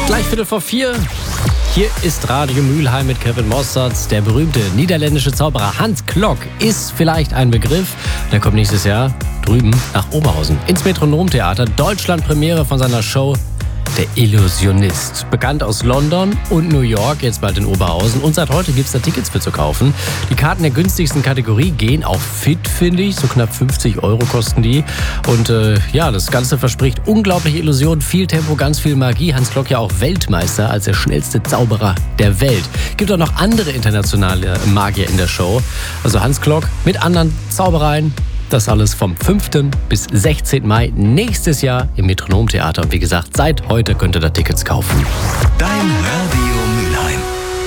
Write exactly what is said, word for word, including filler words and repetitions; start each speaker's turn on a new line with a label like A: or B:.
A: Gleich Viertel vor vier. Hier ist Radio Mülheim mit Kevin Mossertz. Der berühmte niederländische Zauberer Hans Klok ist vielleicht ein Begriff. Der kommt nächstes Jahr drüben nach Oberhausen ins Metronomtheater. Deutschlandpremiere von seiner Show Der Illusionist. Bekannt aus London und New York, jetzt bald in Oberhausen. Und seit heute gibt es da Tickets für zu kaufen. Die Karten der günstigsten Kategorie gehen auch fit, finde ich. So knapp fünfzig Euro kosten die. Und äh, ja, das Ganze verspricht unglaubliche Illusionen, viel Tempo, ganz viel Magie. Hans Klok ja auch Weltmeister als der schnellste Zauberer der Welt. Gibt auch noch andere internationale Magier in der Show. Also Hans Klok mit anderen Zaubereien. Das alles vom fünften bis sechzehnten Mai nächstes Jahr im Metronomtheater. Und wie gesagt, seit heute könnt ihr da Tickets kaufen.
B: Dein Radio